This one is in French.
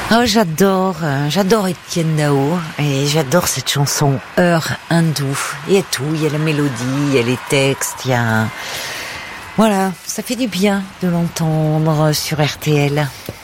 Oh, j'adore Étienne Dao et j'adore cette chanson Heure hindoue. Il y a tout, il y a la mélodie, il y a les textes, il y a... Voilà, ça fait du bien de l'entendre sur RTL.